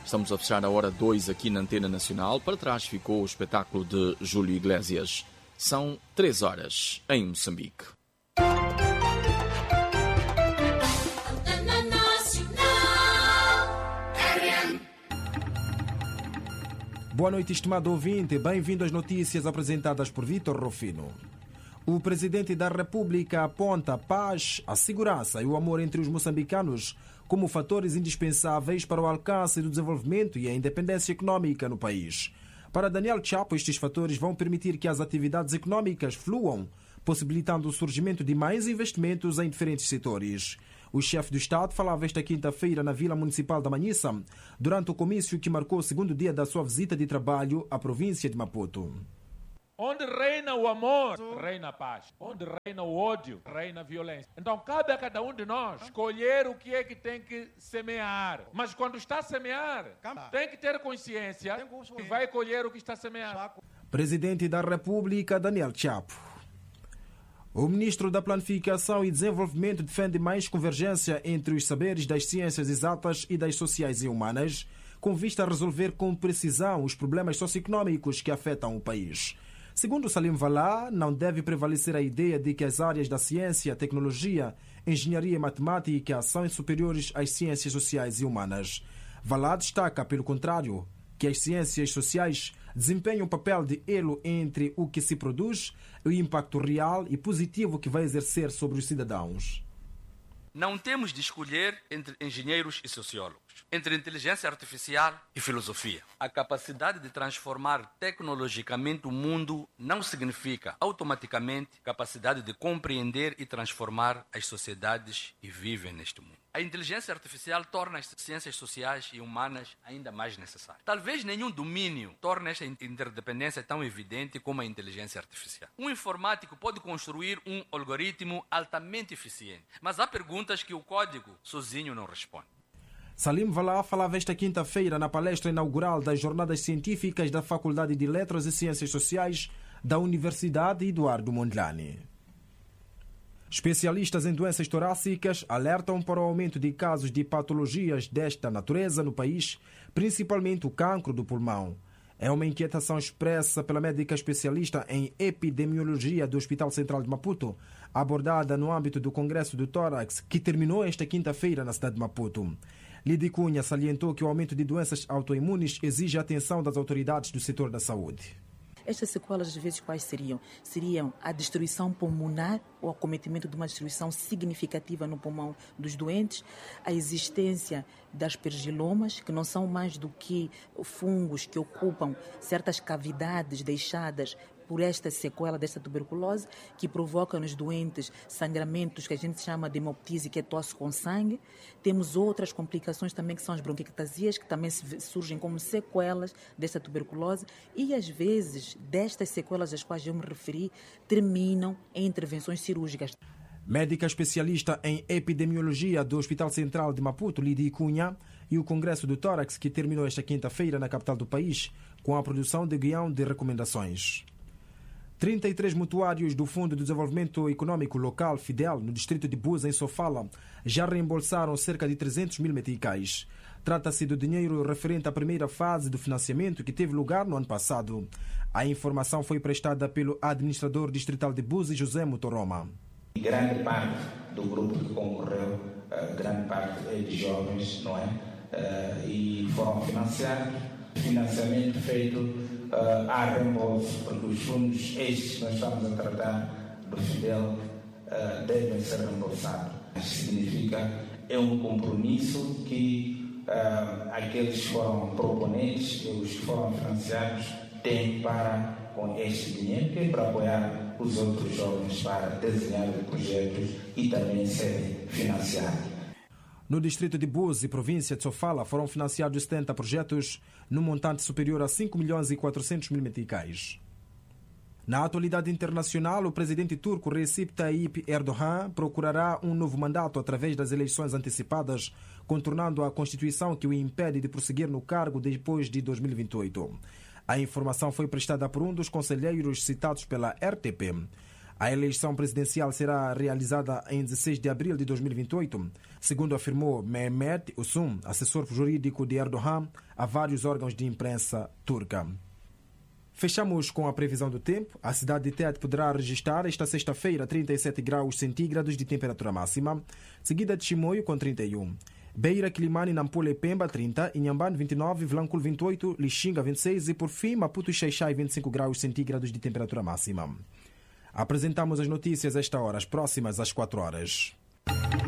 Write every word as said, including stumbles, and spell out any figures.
Estamos a fechar a hora dois aqui na Antena Nacional. Para trás ficou o espetáculo de Júlio Iglesias. São três horas em Moçambique. Boa noite, estimado ouvinte. Bem-vindo às notícias apresentadas por Vítor Rufino. O presidente da República aponta a paz, a segurança e o amor entre os moçambicanos como fatores indispensáveis para o alcance do desenvolvimento e a independência econômica no país. Para Daniel Chapo, estes fatores vão permitir que as atividades econômicas fluam, possibilitando o surgimento de mais investimentos em diferentes setores. O chefe do Estado falava esta quinta-feira na Vila Municipal da Manhissa, durante o comício que marcou o segundo dia da sua visita de trabalho à província de Maputo. Onde reina o amor, reina a paz. Onde reina o ódio, reina a violência. Então cabe a cada um de nós escolher o que é que tem que semear. Mas quando está a semear, tem que ter consciência que vai colher o que está a semear. Presidente da República, Daniel Chapo. O ministro da Planificação e Desenvolvimento defende mais convergência entre os saberes das ciências exatas e das sociais e humanas, com vista a resolver com precisão os problemas socioeconômicos que afetam o país. Segundo Salim Valá, não deve prevalecer a ideia de que as áreas da ciência, tecnologia, engenharia e matemática são superiores às ciências sociais e humanas. Valá destaca, pelo contrário, que as ciências sociais desempenham um papel de elo entre o que se produz e o impacto real e positivo que vai exercer sobre os cidadãos. Não temos de escolher entre engenheiros e sociólogos, entre inteligência artificial e filosofia. A capacidade de transformar tecnologicamente o mundo não significa automaticamente capacidade de compreender e transformar as sociedades que vivem neste mundo. A inteligência artificial torna as ciências sociais e humanas ainda mais necessárias. Talvez nenhum domínio torne esta interdependência tão evidente como a inteligência artificial. Um informático pode construir um algoritmo altamente eficiente, mas há perguntas que o código sozinho não responde. Salim Valá falava esta quinta-feira na palestra inaugural das Jornadas Científicas da Faculdade de Letras e Ciências Sociais da Universidade Eduardo Mondlane. Especialistas em doenças torácicas alertam para o aumento de casos de patologias desta natureza no país, principalmente o cancro do pulmão. É uma inquietação expressa pela médica especialista em epidemiologia do Hospital Central de Maputo, abordada no âmbito do Congresso do Tórax, que terminou esta quinta-feira na cidade de Maputo. Lidy Cunha salientou que o aumento de doenças autoimunes exige a atenção das autoridades do setor da saúde. Estas sequelas, às vezes, quais seriam? Seriam a destruição pulmonar, o acometimento de uma destruição significativa no pulmão dos doentes, a existência das aspergilomas, que não são mais do que fungos que ocupam certas cavidades deixadas por esta sequela desta tuberculose, que provoca nos doentes sangramentos que a gente chama de hemoptise, que é tosse com sangue. Temos outras complicações também, que são as bronquiectasias, que também surgem como sequelas desta tuberculose, e às vezes destas sequelas às quais eu me referi terminam em intervenções cirúrgicas. Médica especialista em epidemiologia do Hospital Central de Maputo, Lidy Cunha, e o Congresso do Tórax, que terminou esta quinta-feira na capital do país, com a produção de guião de recomendações. trinta e três mutuários do Fundo de Desenvolvimento Econômico Local, FIDEL, no distrito de Buza, em Sofala, já reembolsaram cerca de trezentos mil meticais. Trata-se do dinheiro referente à primeira fase do financiamento que teve lugar no ano passado. A informação foi prestada pelo administrador distrital de Buza, José Motoroma. Grande parte do grupo que concorreu, grande parte é de jovens, não é? E foram financiados, financiamento feito Uh, há reembolso, porque os fundos estes que nós estamos a tratar do FIDEL uh, devem ser reembolsados. Significa, é um compromisso que uh, aqueles que foram proponentes, os que foram financiados, têm para com este dinheiro, que é para apoiar os outros jovens para desenhar os projetos e também serem financiados. No distrito de Buzi, província de Sofala, foram financiados setenta projetos num montante superior a cinco milhões e quatrocentos mil meticais. Na atualidade internacional, o presidente turco Recep Tayyip Erdogan procurará um novo mandato através das eleições antecipadas, contornando a Constituição que o impede de prosseguir no cargo depois de dois mil e vinte e oito. A informação foi prestada por um dos conselheiros citados pela R T P. A eleição presidencial será realizada em dezesseis de abril de dois mil e vinte e oito, segundo afirmou Mehmet Usum, assessor jurídico de Erdogan, a vários órgãos de imprensa turca. Fechamos com a previsão do tempo. A cidade de Tete poderá registrar esta sexta-feira trinta e sete graus centígrados de temperatura máxima, seguida de Chimoio com trinta e um. Beira, Quilimane, Nampula e Pemba, trinta, Inhambane, vinte e nove, Vilanculo, vinte e oito, Lixinga, vinte e seis e, por fim, Maputo e Xaixai, vinte e cinco graus centígrados de temperatura máxima. Apresentamos as notícias a esta hora, as próximas às quatro horas.